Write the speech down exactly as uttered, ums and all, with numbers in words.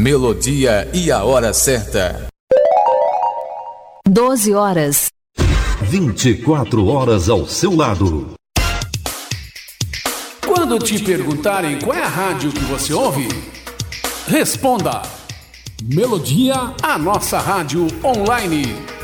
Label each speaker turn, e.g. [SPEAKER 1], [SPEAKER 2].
[SPEAKER 1] melodia e a hora certa.
[SPEAKER 2] doze horas.
[SPEAKER 3] vinte e quatro horas ao seu lado.
[SPEAKER 4] Quando te perguntarem qual é a rádio que você ouve, responda: Melodia, a nossa rádio online.